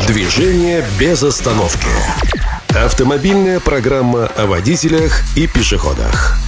Движение без остановки. Автомобильная программа о водителях и пешеходах.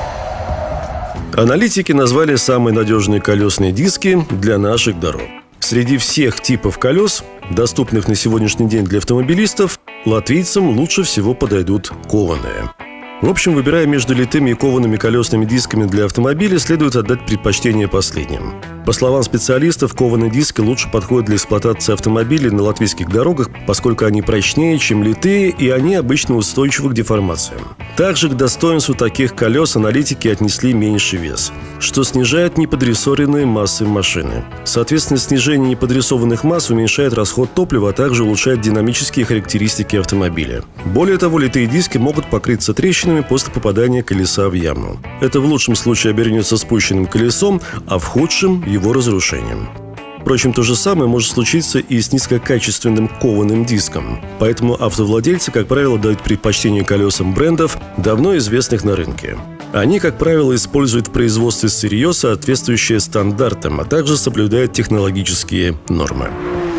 Аналитики назвали самые надежные колесные диски для наших дорог. Среди всех типов колес, доступных на сегодняшний день для автомобилистов, латвийцам лучше всего подойдут кованые. В общем, выбирая между литыми и коваными колесными дисками для автомобиля, следует отдать предпочтение последним. По словам специалистов, кованые диски лучше подходят для эксплуатации автомобилей на латвийских дорогах, поскольку они прочнее, чем литые, и они обычно устойчивы к деформациям. Также к достоинству таких колес аналитики отнесли меньший вес, что снижает неподрессоренные массы машины. Соответственно, снижение неподрессованных масс уменьшает расход топлива, а также улучшает динамические характеристики автомобиля. Более того, литые диски могут покрыться трещинами после попадания колеса в яму. Это в лучшем случае обернется спущенным колесом, а в худшем – его разрушением. Впрочем, то же самое может случиться и с низкокачественным кованым диском. Поэтому автовладельцы, как правило, дают предпочтение колесам брендов, давно известных на рынке. Они, как правило, используют в производстве сырье, соответствующее стандартам, а также соблюдают технологические нормы.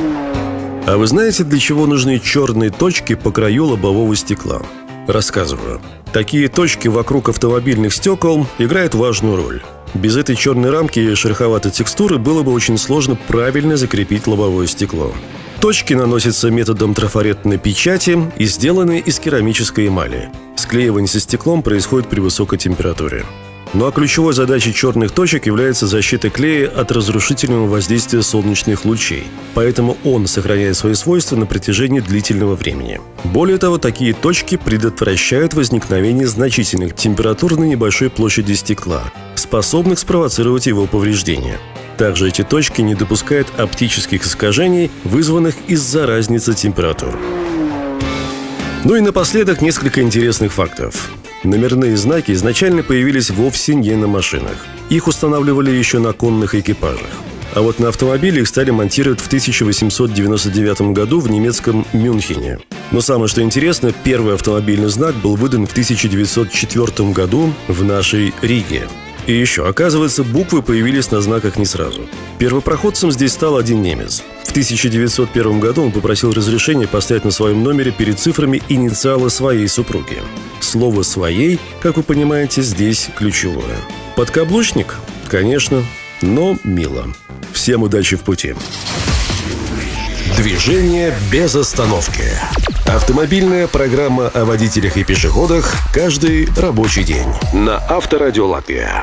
А вы знаете, для чего нужны черные точки по краю лобового стекла? Рассказываю. Такие точки вокруг автомобильных стекол играют важную роль. Без этой черной рамки и шероховатой текстуры было бы очень сложно правильно закрепить лобовое стекло. Точки наносятся методом трафаретной печати и сделаны из керамической эмали. Склеивание со стеклом происходит при высокой температуре. Ну а ключевой задачей черных точек является защита клея от разрушительного воздействия солнечных лучей. Поэтому он сохраняет свои свойства на протяжении длительного времени. Более того, такие точки предотвращают возникновение значительных температур на небольшой площади стекла, способных спровоцировать его повреждения. Также эти точки не допускают оптических искажений, вызванных из-за разницы температур. Ну и напоследок несколько интересных фактов. Номерные знаки изначально появились вовсе не на машинах. Их устанавливали еще на конных экипажах. А вот на автомобиле их стали монтировать в 1899 году в немецком Мюнхене. Но самое что интересно, первый автомобильный знак был выдан в 1904 году в нашей Риге. И еще, оказывается, буквы появились на знаках не сразу. Первопроходцем здесь стал один немец. В 1901 году он попросил разрешения поставить на своем номере перед цифрами инициалы своей супруги. Слово «своей», как вы понимаете, здесь ключевое. Подкаблучник? Конечно, но мило. Всем удачи в пути. Движение без остановки. Автомобильная программа о водителях и пешеходах каждый рабочий день на Авторадио Латвия.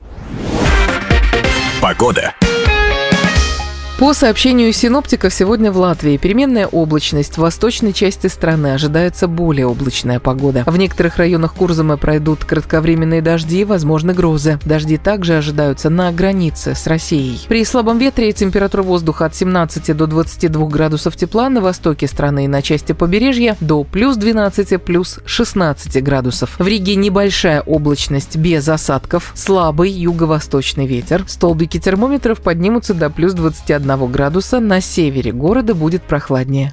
Погода. По сообщению синоптиков, сегодня в Латвии переменная облачность. В восточной части страны ожидается более облачная погода. В некоторых районах Курзема пройдут кратковременные дожди, возможны грозы. Дожди также ожидаются на границе с Россией. При слабом ветре температура воздуха от 17 до 22 градусов тепла, на востоке страны и на части побережья до плюс 12, плюс 16 градусов. В Риге небольшая облачность без осадков, слабый юго-восточный ветер. Столбики термометров поднимутся до плюс 21 градуса, на севере города будет прохладнее.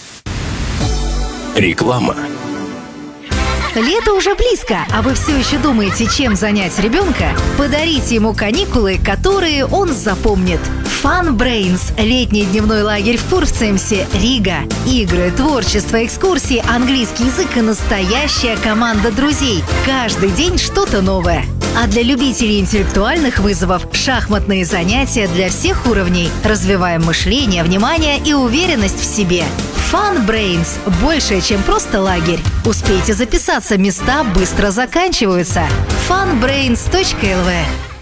Реклама. Лето уже близко, а вы все еще думаете, чем занять ребенка? Подарите ему каникулы, которые он запомнит. Fun Brains – летний дневной лагерь в Турцемсе, Рига. Игры, творчество, экскурсии, английский язык и настоящая команда друзей. Каждый день что-то новое. А для любителей интеллектуальных вызовов – шахматные занятия для всех уровней. Развиваем мышление, внимание и уверенность в себе. Fun Brains – больше, чем просто лагерь. Успейте записаться, места быстро заканчиваются. funbrains.lv.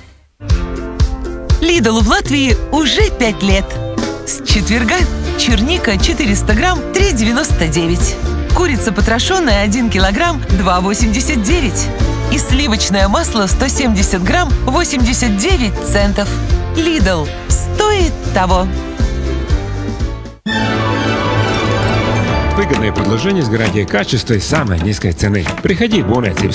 Lidl в Латвии уже 5 лет. С четверга черника 400 грамм 3,99. Курица потрошенная 1 килограмм 2,89. И сливочное масло 170 грамм 89 центов. Lidl стоит того. Выгодное предложение с гарантией качества и самой низкой цены. Приходи в Боннет